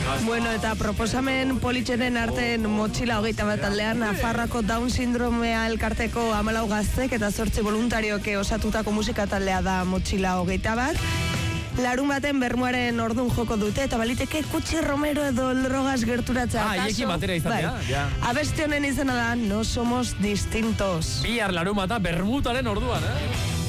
Bueno, eta proposamen politxenen artean motxila 21 taldean, Nafarroako Down sindromea elkarteko 14 gaztek eta 8 voluntarioke osatutako musika taldea da motxila 21. Larun baten Bermuaren ordun joko dute, eta baliteke Kutsi Romero edo drogaz gerturatzea. Hiekin batera izatea. Ja. Abesti honen izena da, No Somos Distintos. Bihar larun bata Bermutaren orduan,